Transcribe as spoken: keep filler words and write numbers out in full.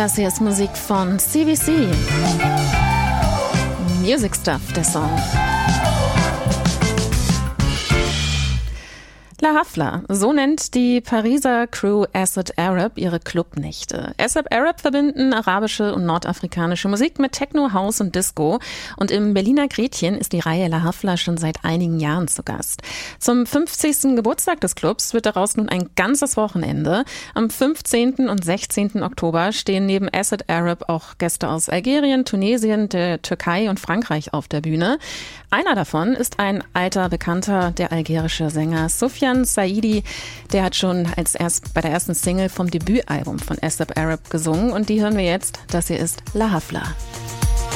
Das hier ist Musik von C V C. Music Stuff, der Song. La Hafla, so nennt die Pariser Crew Acid Arab ihre Clubnächte. Acid Arab verbinden arabische und nordafrikanische Musik mit Techno, House und Disco. Und im Berliner Gretchen ist die Reihe La Hafla schon seit einigen Jahren zu Gast. Zum fünfzigsten Geburtstag des Clubs wird daraus nun ein ganzes Wochenende. Am fünfzehnten und sechzehnten Oktober stehen neben Acid Arab auch Gäste aus Algerien, Tunesien, der Türkei und Frankreich auf der Bühne. Einer davon ist ein alter Bekannter, der algerische Sänger Soufiane Saidi. Der hat schon als erst bei der ersten Single vom Debütalbum von Acid Arab gesungen und die hören wir jetzt. Das hier ist La Hafla.